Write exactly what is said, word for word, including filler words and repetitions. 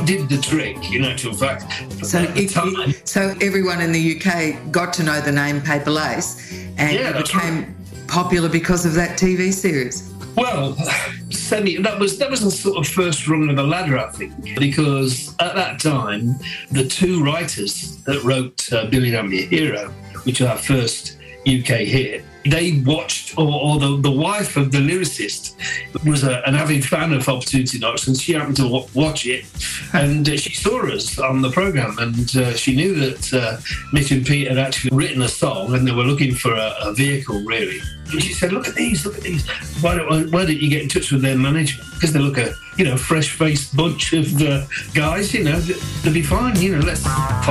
did the trick, in actual fact. So, if, it, so everyone in the U K got to know the name Paper Lace, and yeah, it became right. popular because of that T V series. Well, semi. That was that was the sort of first rung of the ladder, I think, because at that time, the two writers that wrote uh, Billy and Your Hero, which was our first U K hit, they watched, or, or the, the wife of the lyricist was a, an avid fan of Opportunity Knocks, and she happened to w- watch it, and uh, she saw us on the programme, and uh, she knew that uh, Mitch and Pete had actually written a song, and they were looking for a, a vehicle, really. And she said, look at these, look at these. Why don't, why don't you get in touch with their management? Because they look a, you know, fresh-faced bunch of uh, guys, you know, they'll be fine, you know, let's